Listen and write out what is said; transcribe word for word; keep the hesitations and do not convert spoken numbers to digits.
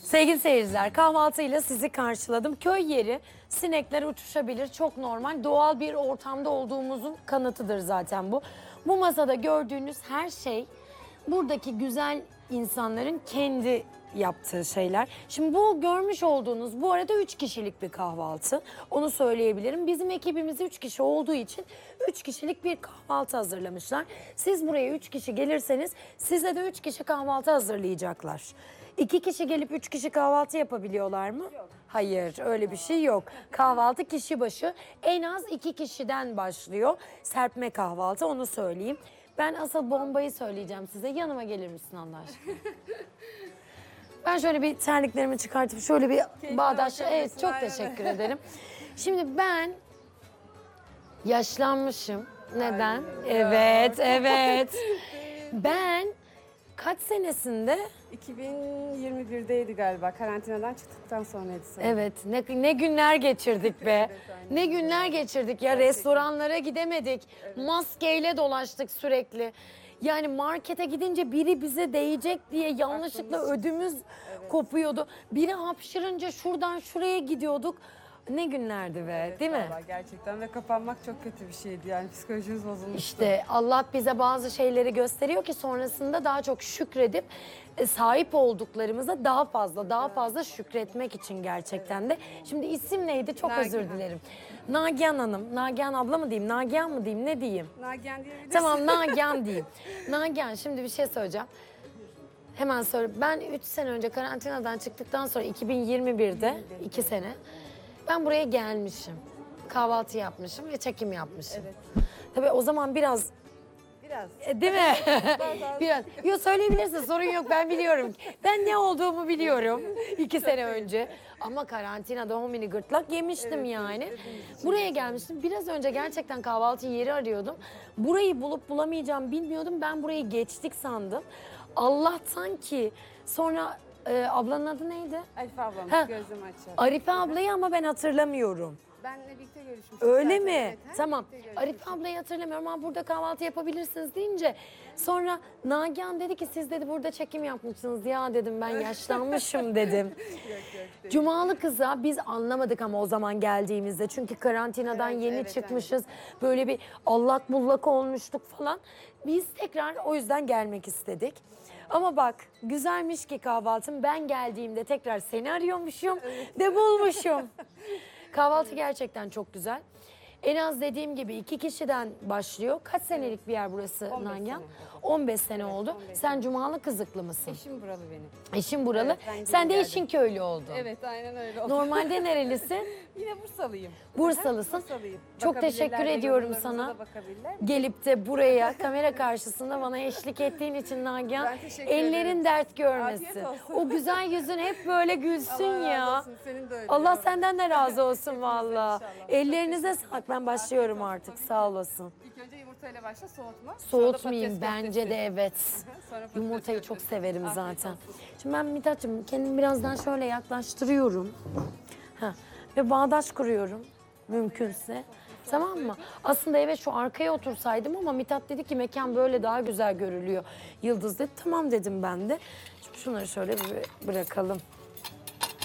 Sevgili seyirciler, kahvaltıyla sizi karşıladım. Köy yeri, sinekler uçuşabilir, çok normal. Doğal bir ortamda olduğumuzun kanıtıdır zaten bu. Bu masada gördüğünüz her şey buradaki güzel insanların kendi yaptığı şeyler. Şimdi bu görmüş olduğunuz bu arada üç kişilik bir kahvaltı. Onu söyleyebilirim. Bizim ekibimiz üç kişi olduğu için üç kişilik bir kahvaltı hazırlamışlar. Siz buraya üç kişi gelirseniz size de üç kişi kahvaltı hazırlayacaklar. İki kişi gelip üç kişi kahvaltı yapabiliyorlar mı? Yok. Hayır, öyle bir şey yok. Kahvaltı kişi başı en az iki kişiden başlıyor. Serpme kahvaltı, onu söyleyeyim. Ben asıl bombayı söyleyeceğim size. Yanıma gelir misin Allah aşkına? Ben şöyle bir terliklerimi çıkartıp şöyle bir bağdaş... Evet, çok teşekkür ederim. Şimdi ben yaşlanmışım. Neden? Evet, evet. Ben kaç senesinde... iki bin yirmi birdeydi galiba. Karantinadan çıktıktan sonraydı sanırım. Evet, ne, ne günler geçirdik be. Ne günler geçirdik ya. Restoranlara gidemedik. Maskeyle dolaştık sürekli. Yani markete gidince biri bize değecek diye yanlışlıkla ödümüz kopuyordu. Biri hapşırınca şuradan şuraya gidiyorduk. Ne günlerdi be, Evet, değil mi? vallahi gerçekten ve kapanmak çok kötü bir şeydi yani psikolojimiz bozulmuştu. İşte Allah bize bazı şeyleri gösteriyor ki sonrasında daha çok şükredip e, sahip olduklarımıza daha fazla daha fazla şükretmek için gerçekten de. Şimdi isim neydi? Çok Nagihan. özür dilerim. Nagihan Hanım, Nagihan abla mı diyeyim, Nagihan mı diyeyim, ne diyeyim? Nagihan diyebilirsin. Tamam, Nagihan diyeyim. Nagihan, şimdi bir şey söyleyeceğim. Hemen söyle. Ben üç sene önce karantinadan çıktıktan sonra iki bin yirmi birde, iki sene ben buraya gelmişim. Kahvaltı yapmışım ve çekim yapmışım. Evet. Tabii o zaman biraz Biraz. e, değil mi? Biraz. Yo, söyleyebilirsin, sorun yok, ben biliyorum. Ben ne olduğumu biliyorum iki sene önce. Ama karantinada homini gırtlak yemiştim yani. Buraya gelmiştim. Biraz önce gerçekten kahvaltı yeri arıyordum. Burayı bulup bulamayacağım bilmiyordum. Ben burayı geçtik sandım. Allah'tan ki sonra e, ablanın adı neydi? Arife ablamız Ha. gözüm açar. Arife ablayı ama ben hatırlamıyorum. Benle birlikte görüşmüştük. Öyle zaten, mi? evet. Ha, Tamam. birlikte görüşmüştük. Arif ablayı hatırlamıyorum ama burada kahvaltı yapabilirsiniz deyince sonra Nagihan dedi ki siz dedi burada çekim yapmışsınız. Ya dedim, ben yaşlanmışım dedim. Yok, yok, değil. Cumalı kıza biz anlamadık ama o zaman geldiğimizde. Çünkü karantinadan Evet, yeni evet, çıkmışız. Böyle bir allak bullak olmuştuk falan. Biz tekrar o yüzden gelmek istedik. Ama bak, güzelmiş ki kahvaltım. Ben geldiğimde tekrar seni arıyormuşum ve bulmuşum. Kahvaltı gerçekten çok güzel. En az dediğim gibi iki kişiden başlıyor. Kaç senelik bir yer burası on beş Nagihan? sene. on beş sene oldu. on beş Sen sene. Cumalı Kızıklı mısın? Eşim buralı benim. Eşin buralı. Evet, ben Sen de geldim. eşin köylü oldu. Evet, aynen öyle oldu. Normalde nerelisin? Yine Bursalıyım. Bursalısın. Bursalıyım. Çok Bakabilirler teşekkür de, ediyorum yorumlarımıza sana. da bakabilirler. Gelip de buraya kamera karşısında bana eşlik ettiğin için Nagihan. Ben teşekkür Ellerin ederim. dert görmesin. Afiyet olsun. O güzel yüzün hep böyle gülsün Allah razı ya. olsun, senin de öyle Allah yavrum. senden de razı olsun valla. inşallah. Ellerinize sağlık. Ben başlıyorum artık. Sağ olasın. İlk önce yumurtayla başla, soğutma. Sonra da Soğutmayayım patates bence köftesi. de, evet. Sonra patates Yumurtayı çok köftesi. severim Afiyet zaten. olsun. Şimdi ben Mithat'cığım kendimi birazdan şöyle yaklaştırıyorum. Ha. Ve bağdaş kuruyorum mümkünse. Tamam mı? Aslında evet şu arkaya otursaydım ama Mithat dedi ki mekan böyle daha güzel görülüyor. Yıldız dedi. Tamam dedim ben de. Şimdi şunları şöyle bir bırakalım.